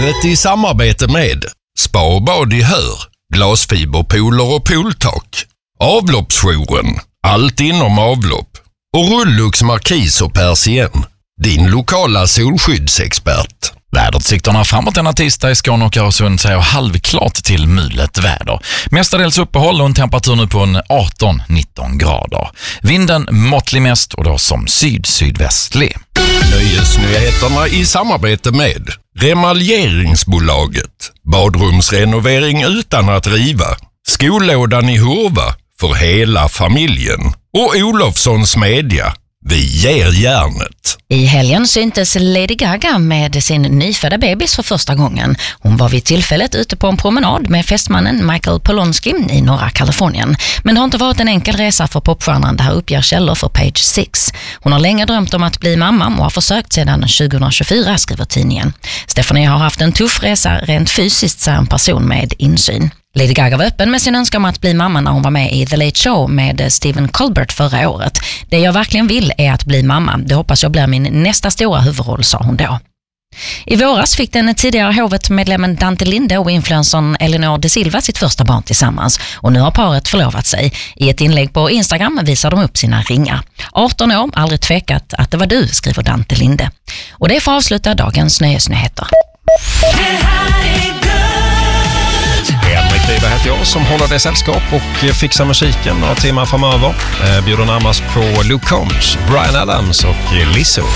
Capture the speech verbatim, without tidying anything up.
Vädret i samarbete med Spa och bad i Hör, glasfiberpooler och pooltak, Avloppsjouren, allt inom avlopp och Rullux Markis och Persien, din lokala solskyddsexpert. Väderutsikterna framåt denna tisdag i Skåne och Öresund säger halvklart till mulet väder. Mestadels uppehåll och en temperatur nu på en arton nitton grader. Vinden måttlig mest och då som syd-sydvästlig. Nöjesnyheterna i samarbete med Remaljeringsbolaget, badrumsrenovering utan att riva, Skolådan i Hurva för hela familjen och Olofssons Media. Vi ger järnet. I helgen syntes Lady Gaga med sin nyfödda bebis för första gången. Hon var vid tillfället ute på en promenad med fästmannen Michael Polonsky i norra Kalifornien. Men det har inte varit en enkel resa för popstjärnan, det här uppger källor för Page sex. Hon har länge drömt om att bli mamma och har försökt sedan tjugohundratjugofyra, skriver tidningen. Stephanie har haft en tuff resa rent fysiskt, säger en person med insyn. Lady Gaga var öppen med sin önskan om att bli mamma när hon var med i The Late Show med Stephen Colbert förra året. Det jag verkligen vill är att bli mamma. Det hoppas jag blir min nästa stora huvudroll, sa hon då. I våras fick den tidigare hovet-medlemmen Dante Linde och influencern Elinor de Silva sitt första barn tillsammans. Och nu har paret förlovat sig. I ett inlägg på Instagram visar de upp sina ringar. arton år, aldrig tvekat att det var du, skriver Dante Linde. Och det får avsluta dagens nöjesnyheter. Det heter jag som håller det sällskap och fixar musiken några timmar framöver. Eh, bjuder närmast på Luke Combs, Bryan Adams och Lizzo.